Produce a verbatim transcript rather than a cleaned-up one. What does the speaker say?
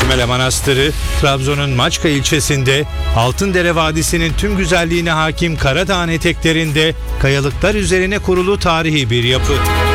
Sümele Manastırı, Trabzon'un Maçka ilçesinde, Altındere Vadisi'nin tüm güzelliğine hakim Karadağ'ın eteklerinde kayalıklar üzerine kurulu tarihi bir yapı.